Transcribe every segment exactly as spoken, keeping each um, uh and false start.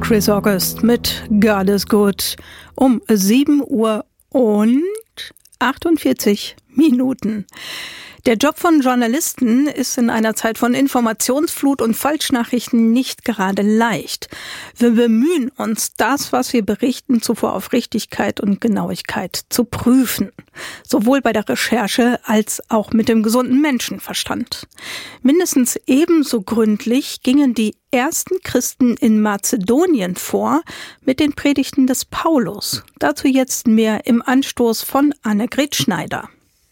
Chris August mit God is Good um sieben Uhr und achtundvierzig Minuten. Der Job von Journalisten ist in einer Zeit von Informationsflut und Falschnachrichten nicht gerade leicht. Wir bemühen uns, das, was wir berichten, zuvor auf Richtigkeit und Genauigkeit zu prüfen. Sowohl bei der Recherche als auch mit dem gesunden Menschenverstand. Mindestens ebenso gründlich gingen die ersten Christen in Mazedonien vor mit den Predigten des Paulus. Dazu jetzt mehr im Anstoß von Annegret Schneider.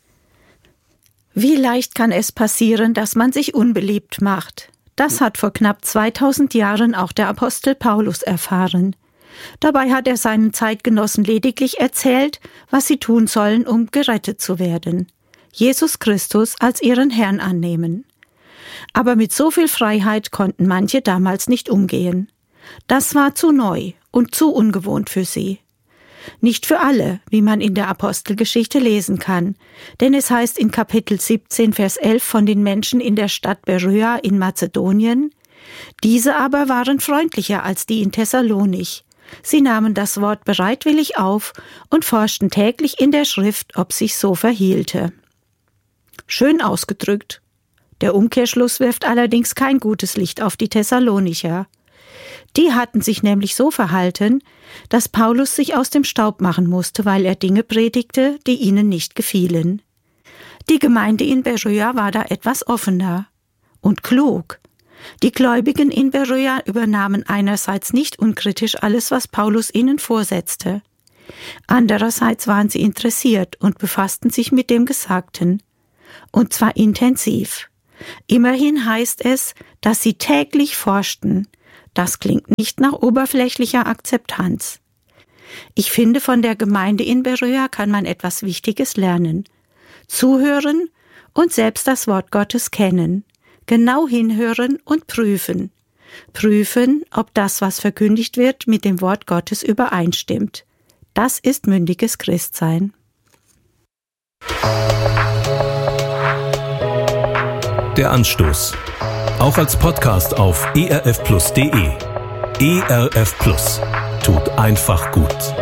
Wie leicht kann es passieren, dass man sich unbeliebt macht? Das hat vor knapp zweitausend Jahren auch der Apostel Paulus erfahren. Dabei hat er seinen Zeitgenossen lediglich erzählt, was sie tun sollen, um gerettet zu werden. Jesus Christus als ihren Herrn annehmen. Aber mit so viel Freiheit konnten manche damals nicht umgehen. Das war zu neu und zu ungewohnt für sie. Nicht für alle, wie man in der Apostelgeschichte lesen kann, denn es heißt in Kapitel siebzehn, Vers elf von den Menschen in der Stadt Beröa in Mazedonien: Diese aber waren freundlicher als die in Thessalonich. Sie nahmen das Wort bereitwillig auf und forschten täglich in der Schrift, ob sich so verhielte. Schön ausgedrückt. Der Umkehrschluss wirft allerdings kein gutes Licht auf die Thessalonicher. Die hatten sich nämlich so verhalten, dass Paulus sich aus dem Staub machen musste, weil er Dinge predigte, die ihnen nicht gefielen. Die Gemeinde in Beröa war da etwas offener und klug. Die Gläubigen in Beröa übernahmen einerseits nicht unkritisch alles, was Paulus ihnen vorsetzte. Andererseits waren sie interessiert und befassten sich mit dem Gesagten. Und zwar intensiv. Immerhin heißt es, dass sie täglich forschten. Das klingt nicht nach oberflächlicher Akzeptanz. Ich finde, von der Gemeinde in Beröa kann man etwas Wichtiges lernen. Zuhören und selbst das Wort Gottes kennen. Genau hinhören und prüfen. Prüfen, ob das, was verkündigt wird, mit dem Wort Gottes übereinstimmt. Das ist mündiges Christsein. Der Anstoß. Auch als Podcast auf e r f plus punkt d e. E R F Plus tut einfach gut.